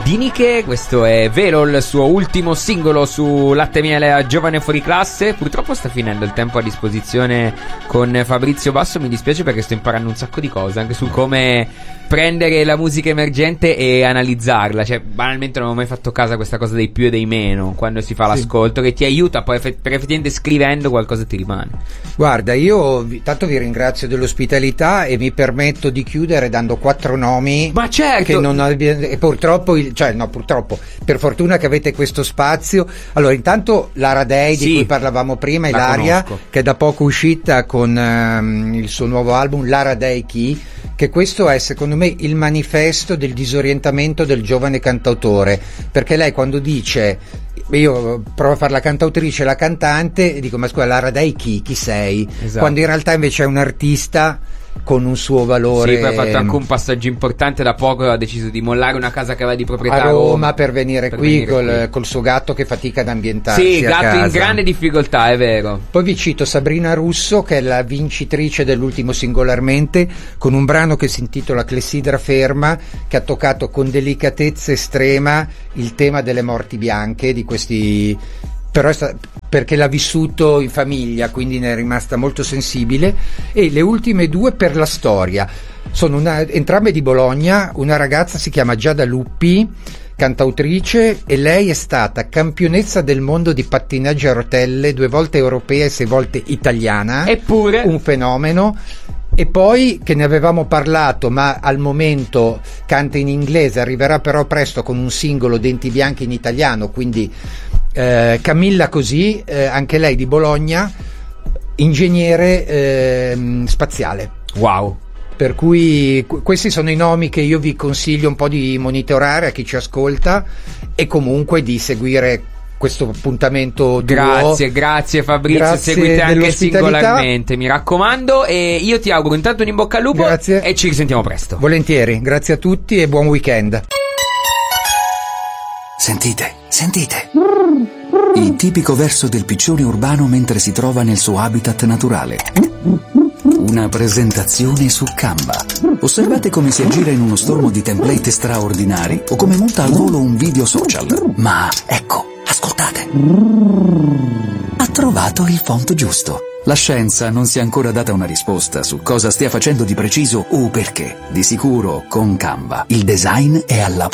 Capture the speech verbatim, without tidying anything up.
Diniche. Questo è Velo, il suo ultimo singolo su Latte Miele a Giovane Fuori Classe. Purtroppo sta finendo il tempo a disposizione con Fabrizio Basso. Mi dispiace perché sto imparando un sacco di cose anche su come prendere la musica emergente e analizzarla. Cioè, banalmente non ho mai fatto caso a questa cosa dei più e dei meno quando si fa sì. l'ascolto, che ti aiuta poi perché effettivamente scrivendo qualcosa ti rimane. Guarda, io vi, tanto vi ringrazio dell'ospitalità e mi permetto di chiudere dando quattro nomi. Ma certo, che non abbia, e purtroppo il, cioè no purtroppo per fortuna che avete questo spazio. Allora, intanto Lara Day, sì, di cui parlavamo prima, la Ilaria, conosco, che è da poco uscita con um, il suo nuovo album Lara Day Key, che questo è secondo me il manifesto del disorientamento del giovane cantautore, perché lei quando dice, io provo a fare la cantautrice, la cantante, e dico ma scusa, Lara Day chi? Chi sei? Esatto. Quando in realtà invece è un artista con un suo valore. Sì, poi ha fatto anche un passaggio importante. Da poco ha deciso di mollare una casa che aveva di proprietà a Roma per venire per qui, venire col, qui col suo gatto che fatica ad ambientarsi. Sì, gatto in grande difficoltà, è vero. Poi vi cito Sabrina Russo, che è la vincitrice dell'ultimo Singolarmente, con un brano che si intitola Clessidra Ferma, che ha toccato con delicatezza estrema il tema delle morti bianche, di questi, però è sta- perché l'ha vissuto in famiglia, quindi ne è rimasta molto sensibile. E le ultime due per la storia sono una, entrambe di Bologna. Una ragazza si chiama Giada Luppi, cantautrice, e lei è stata campionessa del mondo di pattinaggio a rotelle, due volte europea e sei volte italiana. Eppure un fenomeno. E poi, che ne avevamo parlato, ma al momento canta in inglese, arriverà però presto con un singolo Denti Bianchi in italiano, quindi eh, Camilla Così, eh, anche lei di Bologna, ingegnere eh, spaziale. Wow. Per cui qu- questi sono i nomi che io vi consiglio un po' di monitorare a chi ci ascolta, e comunque di seguire questo appuntamento duo. Grazie, grazie Fabrizio, grazie, seguite anche Singolarmente, mi raccomando, e io ti auguro intanto un in bocca al lupo. Grazie. E ci risentiamo presto. Volentieri, grazie a tutti e buon weekend. Sentite, sentite. Il tipico verso del piccione urbano mentre si trova nel suo habitat naturale. Una presentazione su Canva. Osservate come si aggira in uno stormo di template straordinari o come monta al volo un video social. Ma ecco, ascoltate. Ha trovato il font giusto. La scienza non si è ancora data una risposta su cosa stia facendo di preciso o perché. Di sicuro, con Canva, il design è alla